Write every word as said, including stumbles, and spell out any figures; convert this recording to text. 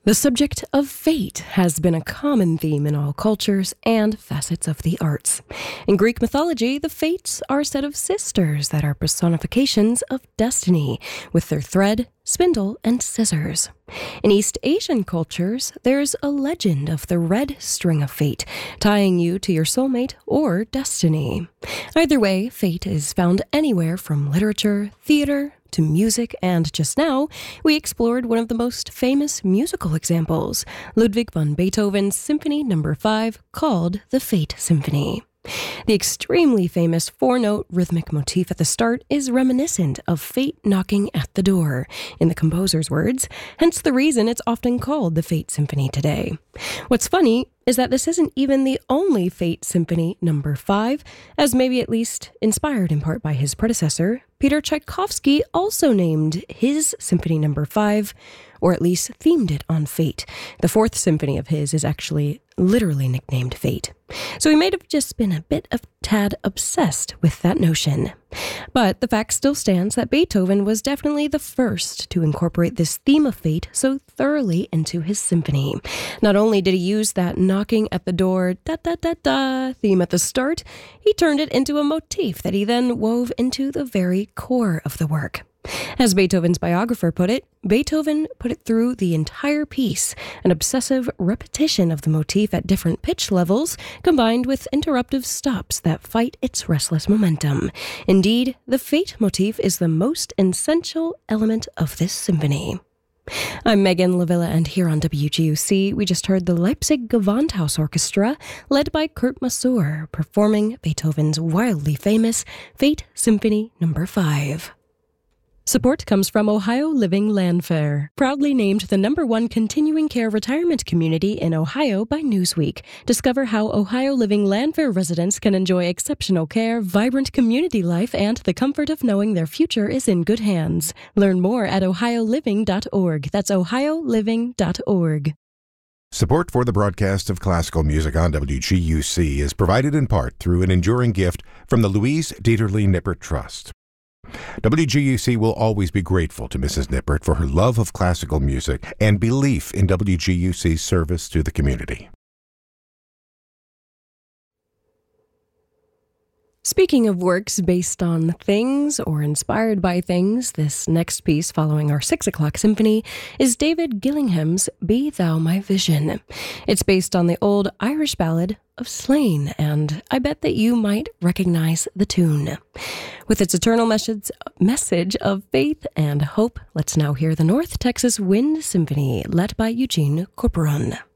The subject of fate has been a common theme in all cultures and facets of the arts. In Greek mythology, the Fates are a set of sisters that are personifications of destiny, with their thread, spindle, and scissors. In East Asian cultures, there's a legend of the red string of fate, tying you to your soulmate or destiny. Either way, fate is found anywhere from literature, theater, to music, and just now, we explored one of the most famous musical examples, Ludwig van Beethoven's Symphony Number five, called the Fate Symphony. The extremely famous four-note rhythmic motif at the start is reminiscent of fate knocking at the door, in the composer's words, hence the reason it's often called the Fate Symphony today. What's funny is that this isn't even the only Fate Symphony Number five, as maybe at least inspired in part by his predecessor, Peter Tchaikovsky also named his Symphony Number five, or at least themed it on fate. The fourth symphony of his is actually literally nicknamed Fate. So he may have just been a bit of tad obsessed with that notion. But the fact still stands that Beethoven was definitely the first to incorporate this theme of fate so thoroughly into his symphony. Not only did he use that knocking at the door da-da-da-da theme at the start, he turned it into a motif that he then wove into the very core of the work. As Beethoven's biographer put it, Beethoven put it through the entire piece, an obsessive repetition of the motif at different pitch levels, combined with interruptive stops that fight its restless momentum. Indeed, the fate motif is the most essential element of this symphony. I'm Megan Lavilla, and here on W G U C, we just heard the Leipzig Gewandhaus Orchestra, led by Kurt Masur, performing Beethoven's wildly famous Fate Symphony Number five. Support comes from Ohio Living Landfair, proudly named the number one continuing care retirement community in Ohio by Newsweek. Discover how Ohio Living Landfair residents can enjoy exceptional care, vibrant community life, and the comfort of knowing their future is in good hands. Learn more at ohio living dot org. That's ohio living dot org. Support for the broadcast of classical music on W G U C is provided in part through an enduring gift from the Louise Dieterle Nippert Trust. W G U C will always be grateful to Missus Nippert for her love of classical music and belief in W G U C's service to the community. Speaking of works based on things or inspired by things, this next piece following our six o'clock symphony is David Gillingham's Be Thou My Vision. It's based on the old Irish ballad of Slane, and I bet that you might recognize the tune. With its eternal message, message of faith and hope, let's now hear the North Texas Wind Symphony, led by Eugene Corporon.